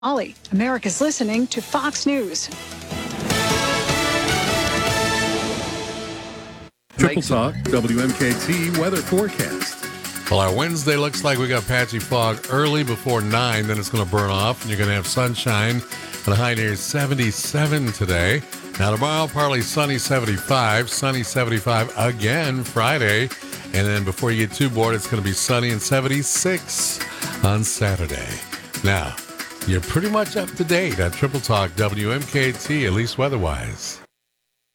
Ollie, America's listening to Fox News. Triple Talk, WMKT weather forecast. Well, our Wednesday looks like we got patchy fog early before 9, then it's going to burn off, and you're going to have sunshine and a high near 77 today. Now, tomorrow, partly sunny 75 again Friday, and then before you get too bored, it's going to be sunny and 76 on Saturday. Now, you're pretty much up to date at Triple Talk WMKT, at least weather-wise.